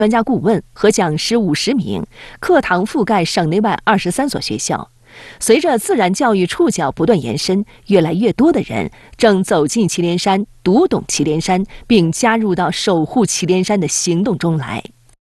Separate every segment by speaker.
Speaker 1: 专家顾问和讲师50名，课堂覆盖省内外23所学校。随着自然教育触角不断延伸，越来越多的人正走进祁连山，读懂祁连山，并加入到守护祁连山的行动中来。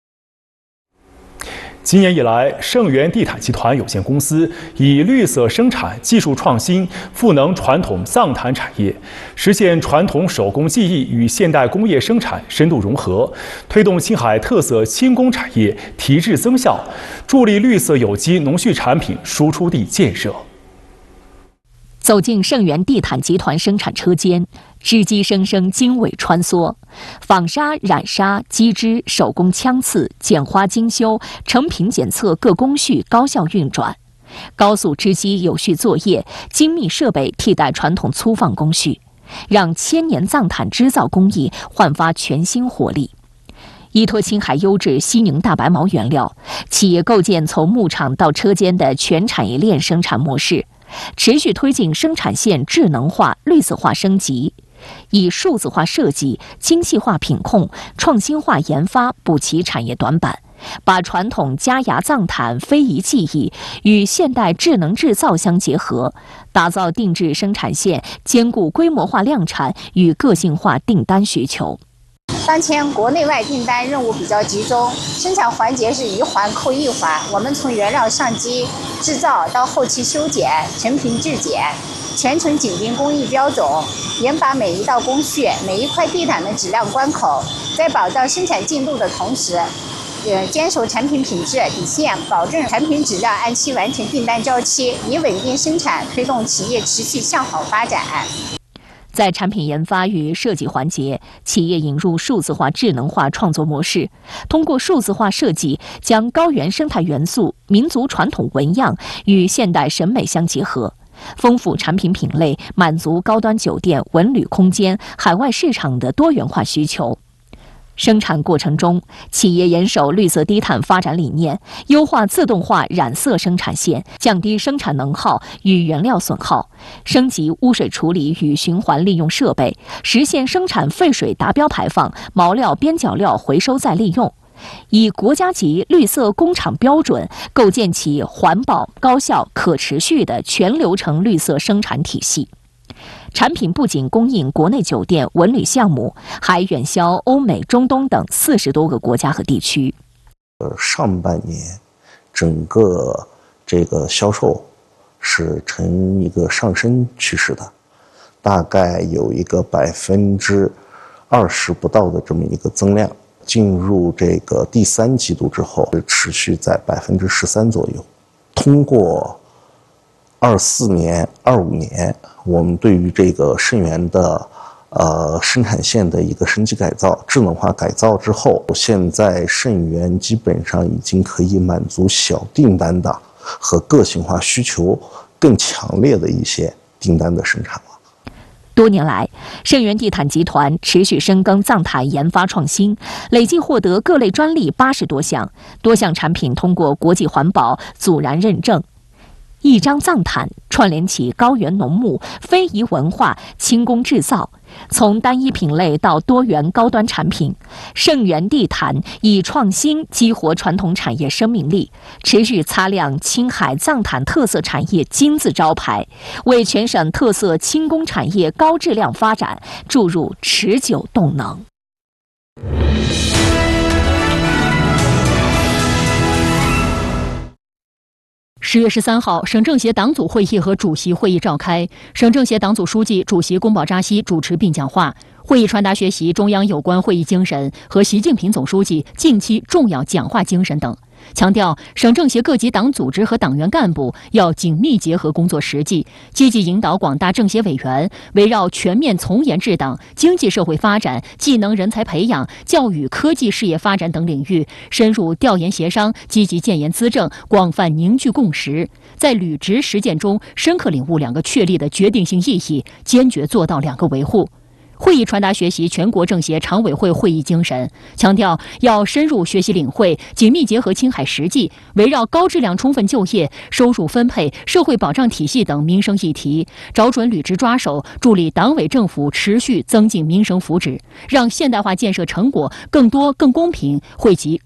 Speaker 2: 今年以来，盛源地毯集团有限公司以绿色生产技术创新赋能传统藏毯产业，实现传统手工技艺与现代工业生产深度融合，推动青海特色轻工产业提质增效，助力绿色有机农畜产品输出地建设。
Speaker 3: 走进盛源地毯集团生产车间，织机声声经纬穿梭，纺纱、染纱、机织、手工枪刺、剪花精修、成品检测各工序高效运转，高速织机有序作业，精密设备替代传统粗放工序，让千年藏毯织造工艺焕发全新活力。依托青海优质西宁大白毛原料，企业构建从牧场到车间的全产业链生产模式，持续推进生产线智能化、绿色化升级，以数字化设计、精细化品控、创新化研发补齐产业短板，把传统家牙藏毯非遗技艺与现代智能制造相结合，打造定制生产线，兼顾规模化量产与个性化订单需求。
Speaker 4: 当前国内外订单任务比较集中，生产环节是一环扣一环。我们从原料上机、制造到后期修剪、成品质检，全程紧盯工艺标准，严把每一道工序、每一块地毯的质量关口，在保障生产进度的同时，坚守产品品质底线，保证产品质量按期完成订单交期，以稳定生产，推动企业持续向好发展。
Speaker 3: 在产品研发与设计环节，企业引入数字化、智能化创作模式，通过数字化设计，将高原生态元素、民族传统纹样与现代审美相结合，丰富产品品类，满足高端酒店、文旅空间、海外市场的多元化需求。生产过程中，企业严守绿色低碳发展理念，优化自动化染色生产线，降低生产能耗与原料损耗，升级污水处理与循环利用设备，实现生产废水达标排放、毛料边角料回收再利用，以国家级绿色工厂标准构建起环保、高效、可持续的全流程绿色生产体系。产品不仅供应国内酒店、文旅项目，还远销欧美、中东等40多个国家和地区。
Speaker 5: 上半年整个这个销售是呈一个上升趋势的，大概有一个20%不到的这么一个增量。进入这个第3季度之后，持续在13%左右。通过24年、25年，我们对于这个盛源的生产线的一个升级改造、智能化改造之后，现在盛源基本上已经可以满足小订单的和个性化需求更强烈的一些订单的生产了。
Speaker 3: 多年来，盛源地毯集团持续深耕藏毯研发创新，累计获得各类专利80多项，多项产品通过国际环保阻燃认证。一张藏毯串联起高原农牧、非遗文化、轻工制造，从单一品类到多元高端产品，盛源地毯以创新激活传统产业生命力，持续擦亮青海藏毯特色产业金字招牌，为全省特色轻工产业高质量发展注入持久动能。
Speaker 6: 10月13号，省政协党组会议和主席会议召开，省政协党组书记、主席宫保扎西主持并讲话。会议传达学习中央有关会议精神和习近平总书记近期重要讲话精神等，强调省政协各级党组织和党员干部要紧密结合工作实际，积极引导广大政协委员围绕全面从严治党、经济社会发展、技能人才培养、教育科技事业发展等领域深入调研协商，积极建言资政，广泛凝聚共识，在履职实践中深刻领悟2个确立的决定性意义，坚决做到2个维护。会议传达学习全国政协常委会会议精神，强调要深入学习领会，紧密结合青海实际，围绕高质量充分就业、收入分配、社会保障体系等民生议题，找准履职抓手，助力党委政府持续增进民生福祉，让现代化建设成果更多、更公平，惠及